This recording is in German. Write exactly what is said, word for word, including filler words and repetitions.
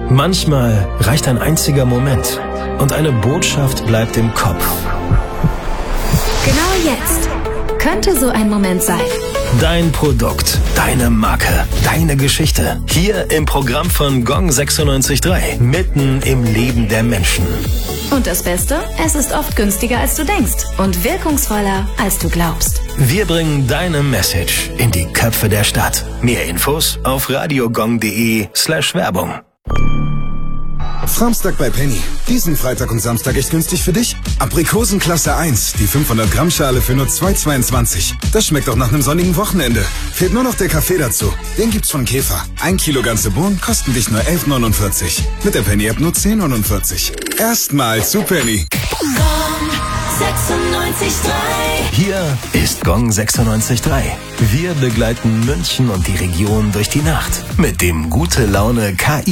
Manchmal reicht ein einziger Moment und eine Botschaft bleibt im Kopf. Genau jetzt könnte so ein Moment sein. Dein Produkt, deine Marke, deine Geschichte. Hier im Programm von Gong sechsundneunzig Komma drei. Mitten im Leben der Menschen. Und das Beste? Es ist oft günstiger, als du denkst und wirkungsvoller, als du glaubst. Wir bringen deine Message in die Köpfe der Stadt. Mehr Infos auf radiogong.de slash Werbung. Samstag bei Penny. Diesen Freitag und Samstag echt günstig für dich. Aprikosen Klasse eins, die fünfhundert Gramm Schale für nur zwei Euro zweiundzwanzig. Das schmeckt doch nach einem sonnigen Wochenende. Fehlt nur noch der Kaffee dazu. Den gibt's von Käfer. Ein Kilo ganze Bohnen kosten dich nur elf neunundvierzig. Mit der Penny-App nur zehn neunundvierzig. Erstmal zu Penny. Gong sechsundneunzig Komma drei. Hier ist Gong sechsundneunzig Komma drei. Wir begleiten München und die Region durch die Nacht mit dem Gute Laune K I